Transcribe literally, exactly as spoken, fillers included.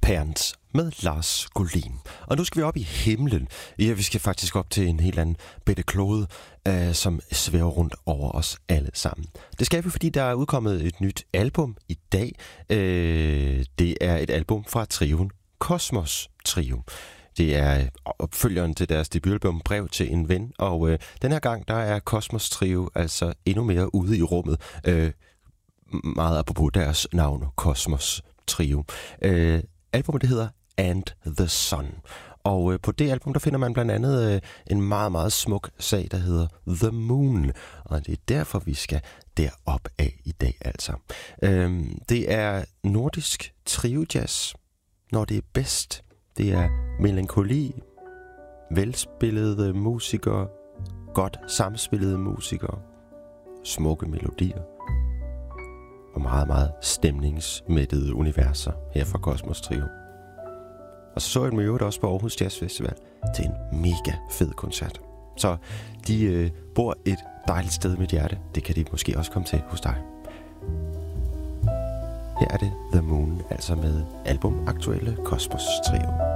Pants med Lars Golin. Og nu skal vi op i himlen. Ja, vi skal faktisk op til en helt anden bitte klode, øh, som svæver rundt over os alle sammen. Det skal vi, fordi der er udkommet et nyt album i dag. Øh, det er et album fra trioen Kosmos Trio. Det er opfølgeren til deres debutalbum Brev til en ven, og øh, den her gang der er Kosmos Trio altså endnu mere ude i rummet. Øh, meget apropos deres navn, Kosmos Trio. Øh, albumet det hedder And the Sun. Og øh, på det album der finder man blandt andet øh, en meget, meget smuk sag, der hedder The Moon. Og det er derfor, vi skal derop af i dag altså. Øh, det er nordisk trio-jazz, når det er bedst. Det er melankoli, velspillede musikere, godt samspillede musikere, smukke melodier og meget, meget stemningsmættede universer her fra Kosmos Trio. Og så så jeg dem i øvrigt også på Aarhus Jazz Festival til en mega fed koncert. Så de øh, bor et dejligt sted i mit hjerte. Det kan de måske også komme til hos dig. Her er det The Moon, altså med album aktuelle Kosmos Trio.